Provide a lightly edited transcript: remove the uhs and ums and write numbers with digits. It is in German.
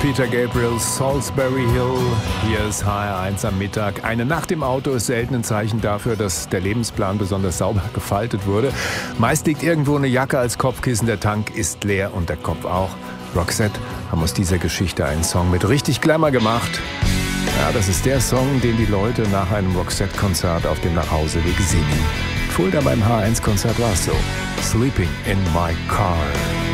Peter Gabriel, Salisbury Hill. Hier ist HR1 am Mittag. Eine Nacht im Auto ist selten ein Zeichen dafür, dass der Lebensplan besonders sauber gefaltet wurde. Meist liegt irgendwo eine Jacke als Kopfkissen, der Tank ist leer und der Kopf auch. Roxette haben aus dieser Geschichte einen Song mit richtig Glamour gemacht. Ja, das ist der Song, den die Leute nach einem Roxette-Konzert auf dem Nachhauseweg singen. Fulda beim HR1-Konzert war es so. Sleeping in my car.